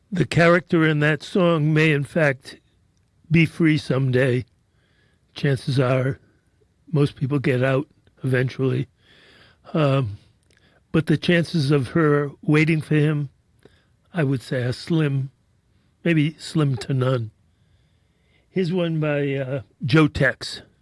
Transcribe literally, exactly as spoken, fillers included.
The character in that song may, in fact, be free someday. Chances are most people get out eventually. Um, but the chances of her waiting for him, I would say, are slim, maybe slim to none. Here's one by uh, Joe Tex.